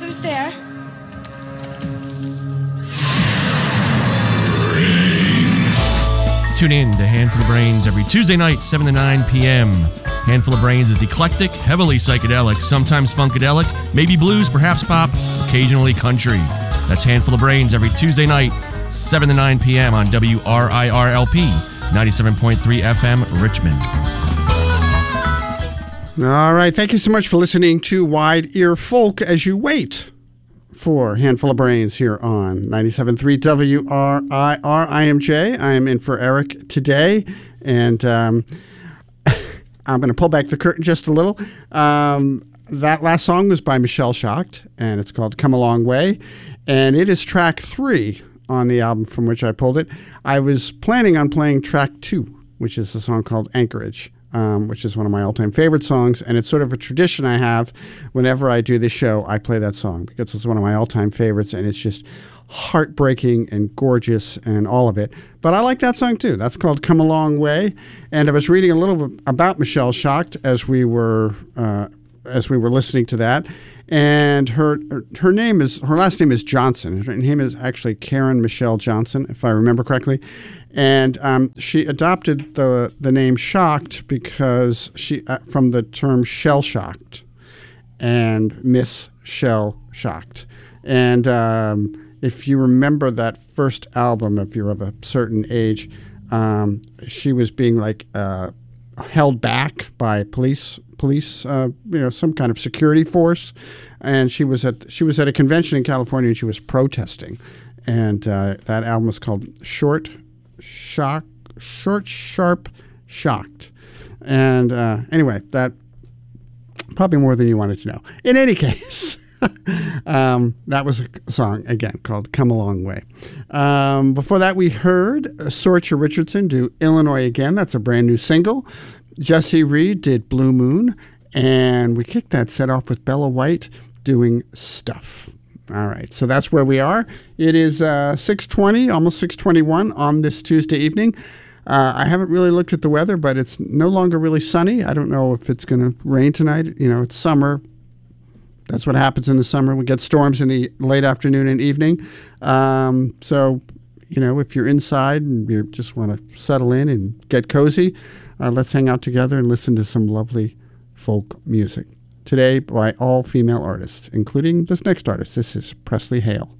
Who's there? Tune in to Handful of Brains every Tuesday night, 7 to 9 p.m. Handful of Brains is eclectic, heavily psychedelic, sometimes funkadelic, maybe blues, perhaps pop, occasionally country. That's Handful of Brains every Tuesday night, 7 to 9 p.m. on WRIRLP, 97.3 FM, Richmond. All right. Thank you so much for listening to Wide Ear Folk as you wait for Handful of Brains here on 97.3 WRIR. I am Jay. I am in for Eric today, and I'm going to pull back the curtain just a little. That last song was by Michelle Schacht, and it's called Come a Long Way, and it is track 3 on the album from which I pulled it. I was planning on playing track 2, which is a song called Anchorage, which is one of my all-time favorite songs, and it's sort of a tradition I have. Whenever I do this show, I play that song because it's one of my all-time favorites, and it's just heartbreaking and gorgeous and all of it. But I like that song too. That's called Come a Long Way, and I was reading a little bit about Michelle Schacht as we were listening to that, and her last name is Johnson. Her name is actually Karen Michelle Johnson, if I remember correctly. And she adopted the name Schacht because she from the term shell shocked, and Miss Shell Shocked. And if you remember that first album, if you're of a certain age, she was being held back by police, some kind of security force, and she was at a convention in California, and she was protesting, and that album was called Short, Sharp, Shocked. And anyway, that probably more than you wanted to know. In any case, that was a song, again, called Come a Long Way. Before that, we heard Sorcha Richardson do Illinois Again. That's a brand new single. Jesse Reed did Blue Moon. And we kicked that set off with Bella White doing Stuff. All right, so that's where we are. It is 6:20, almost 6:21 on this Tuesday evening. I haven't really looked at the weather, but it's no longer really sunny. I don't know if it's going to rain tonight. It's summer. That's what happens in the summer. We get storms in the late afternoon and evening. So, if you're inside and you just want to settle in and get cozy, let's hang out together and listen to some lovely folk music. Today by all female artists, including this next artist. This is Presley Hale.